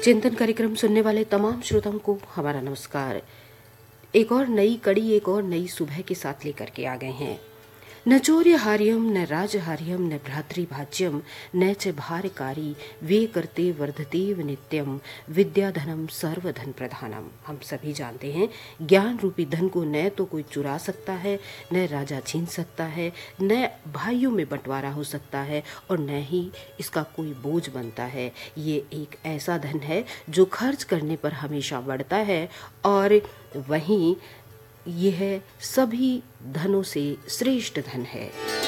चिंतन कार्यक्रम सुनने वाले तमाम श्रोताओं को हमारा नमस्कार। एक और नई कड़ी, एक और नई सुबह के साथ लेकर के आ गए हैं। न चौर्यहार्यम न राजहार्यम न भ्रातृभाज्यम न च भारकारी वे करते वर्धतेव नित्यम विद्याधनम सर्वधन प्रधानम। हम सभी जानते हैं ज्ञान रूपी धन को न तो कोई चुरा सकता है, न राजा छीन सकता है, न भाइयों में बंटवारा हो सकता है और न ही इसका कोई बोझ बनता है। ये एक ऐसा धन है जो खर्च करने पर हमेशा बढ़ता है और वहीं यह सभी धनों से श्रेष्ठ धन है।